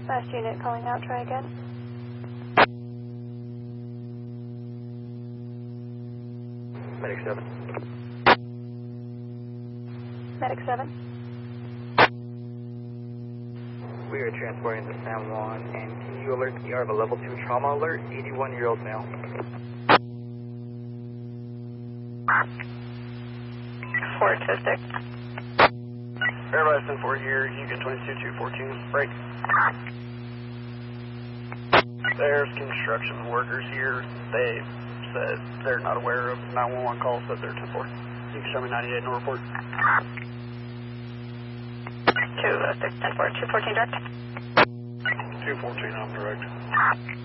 Last unit calling out, try again. Medic 7. Medic 7. We are transporting the San Juan, and can you alert the ER of a level 2 trauma alert, 81-year-old male? 426. Everybody's been 4 here, Yukon 22-214, break. There's construction workers here. They said they're not aware of 911 calls, but they're 10-4. You can show me 98 no report. 206, 10-4, 214 direct. 214, I'm direct.